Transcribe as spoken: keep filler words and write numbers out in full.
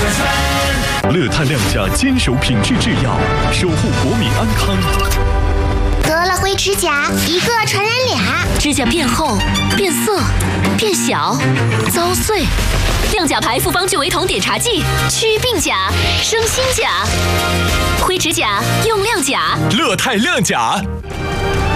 乐泰亮甲坚守品质制药，守护国民安康。 得了灰指甲，一个传染俩， 指甲变厚、变色、变小、遭碎。亮甲牌复方聚维酮碘茶剂，祛病甲、生新甲。灰指甲用亮甲， 乐泰亮甲。